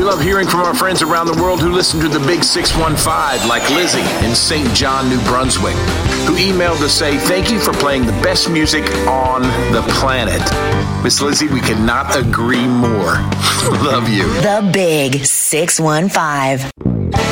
love hearing from our friends around the world who listen to the Big 615, like Lizzie in St. John, New Brunswick, who emailed to say, thank you for playing the best music on the planet. Miss Lizzie, we cannot agree more. Love you. The Big 615.